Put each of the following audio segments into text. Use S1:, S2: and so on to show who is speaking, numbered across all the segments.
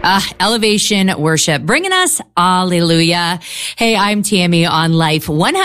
S1: Elevation Worship, bringing us hallelujah. Hey, I'm Tammy on Life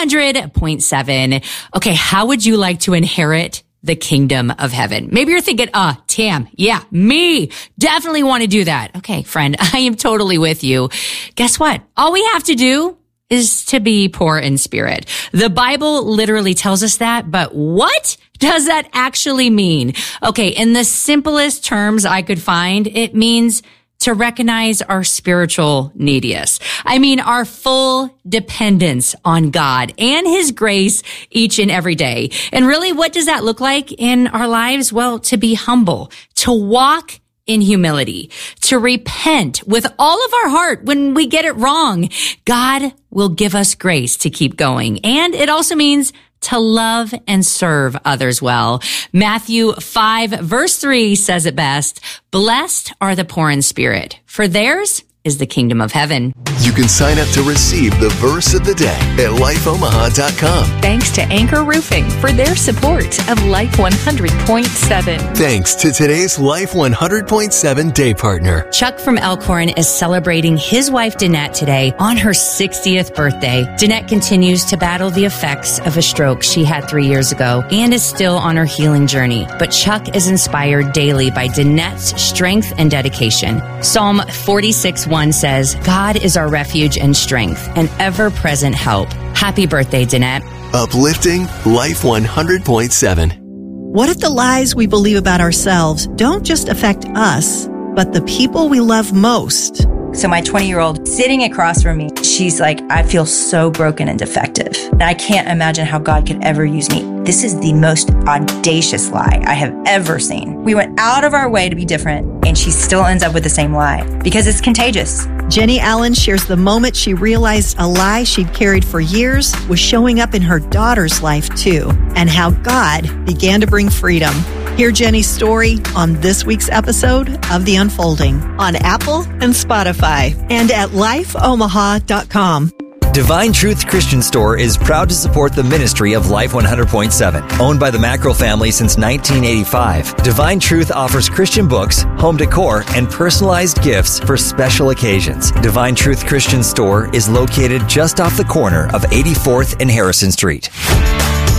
S1: 100.7. Okay, how would you like to inherit the kingdom of heaven? Maybe you're thinking, Tam, yeah, me, definitely want to do that. Okay, friend, I am totally with you. Guess what? All we have to do is to be poor in spirit. The Bible literally tells us that, but what does that actually mean? Okay, in the simplest terms I could find, it means to recognize our spiritual neediness. I mean, our full dependence on God and His grace each and every day. And really, what does that look like in our lives? Well, to be humble, to walk in humility, to repent with all of our heart when we get it wrong. God will give us grace to keep going. And it also means to love and serve others well. Matthew 5 verse 3 says it best, "Blessed are the poor in spirit, for theirs is the kingdom of heaven."
S2: You can sign up to receive the verse of the day at lifeomaha.com.
S3: Thanks to Anchor Roofing for their support of Life 100.7.
S2: Thanks to today's Life 100.7 day partner.
S1: Chuck from Elkhorn is celebrating his wife Danette today on her 60th birthday. Danette continues to battle the effects of a stroke she had 3 years ago and is still on her healing journey. But Chuck is inspired daily by Danette's strength and dedication. Psalm 46:1 says, "God is our refuge and strength, an ever-present help." Happy birthday, Danette.
S2: Uplifting Life 100.7.
S4: What if the lies we believe about ourselves don't just affect us, but the people we love most?
S5: So my 20-year-old sitting across from me, she's like, "I feel so broken and defective. And I can't imagine how God could ever use me." This is the most audacious lie I have ever seen. We went out of our way to be different, and she still ends up with the same lie because it's contagious.
S4: Jenny Allen shares the moment she realized a lie she'd carried for years was showing up in her daughter's life too, and how God began to bring freedom. Hear Jenny's story on this week's episode of The Unfolding on Apple and Spotify and at lifeomaha.com.
S6: Divine Truth Christian Store is proud to support the ministry of Life 100.7. Owned by the Mackerel family since 1985, Divine Truth offers Christian books, home decor, and personalized gifts for special occasions. Divine Truth Christian Store is located just off the corner of 84th and Harrison Street.